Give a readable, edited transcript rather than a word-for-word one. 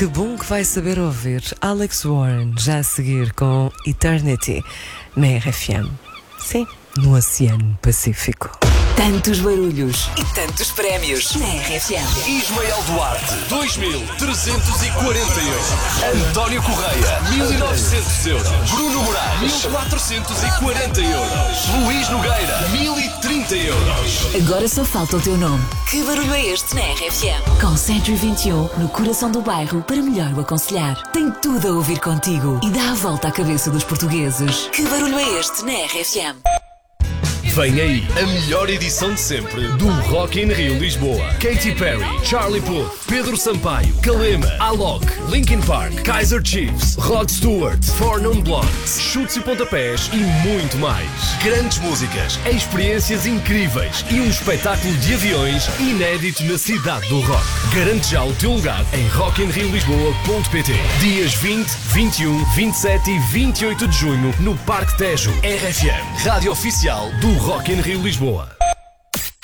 Que bom que vai saber ouvir Alex Warren já a seguir com Eternity na RFM. Sim, no Oceano Pacífico. Tantos barulhos e tantos prémios na RFM. Ismael Duarte, 2.340 euros. António Correia, 1.900 euros. Bruno Moraes, 1.440 euros. Luís Nogueira, 1.030 euros. Agora só falta o teu nome. Que barulho é este na RFM? Com Century 21, no coração do bairro, para melhor o aconselhar. Tem tudo a ouvir contigo e dá a volta à cabeça dos portugueses. Que barulho é este na RFM? Vem aí a melhor edição de sempre do Rock in Rio Lisboa. Katy Perry, Charlie Puth, Pedro Sampaio, Kalema, Alok, Linkin Park, Kaiser Chiefs, Rod Stewart, Four Non Blondes, Chutes e Pontapés e muito mais. Grandes músicas, experiências incríveis e um espetáculo de aviões inédito na cidade do rock. Garante já o teu lugar em rockinriolisboa.pt. Dias 20, 21, 27 e 28 de junho no Parque Tejo. RFM, rádio oficial do Rock in Rio Lisboa.